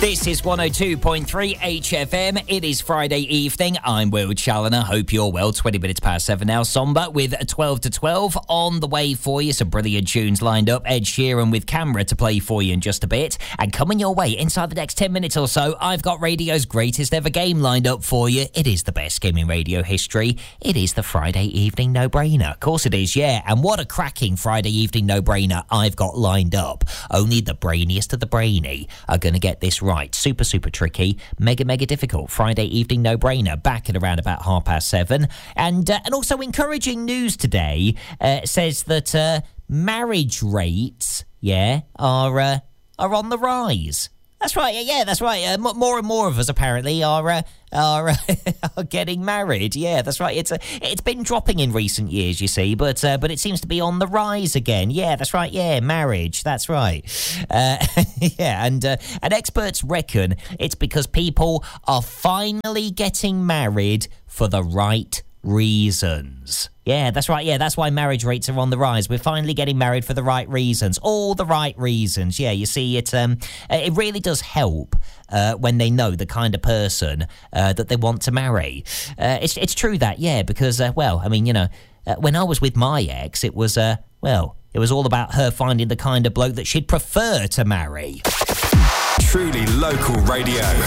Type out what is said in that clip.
This is 102.3 HFM. It is Friday evening. I'm Will Challoner. Hope you're well. 20 minutes past 7 now. Somber with 12 to 12 on the way for you. Some brilliant tunes lined up. Ed Sheeran with Camera to play for you in just a bit. And coming your way inside the next 10 minutes or so, I've got radio's greatest ever game lined up for you. It is the best game in radio history. It is the Friday evening no-brainer. Of course it is, yeah. And what a cracking Friday evening no-brainer I've got lined up. Only the brainiest of the brainy are going to get this right. Super, super tricky. Mega, mega difficult. Friday evening no-brainer. Back at around about 7:30. And also encouraging news today says that marriage rates, are on the rise. That's right. Yeah, that's right. More and more of us apparently are getting married. Yeah, that's right. It's been dropping in recent years, you see, but it seems to be on the rise again. Yeah, that's right. Yeah, marriage. That's right. Yeah, and experts reckon it's because people are finally getting married for the right reasons. Yeah, that's right. Yeah, that's why marriage rates are on the rise. We're finally getting married for the right reasons. All the right reasons. Yeah, you see, it really does help when they know the kind of person that they want to marry. It's true that, yeah, because, when I was with my ex, it was all about her finding the kind of bloke that she'd prefer to marry. Truly local radio.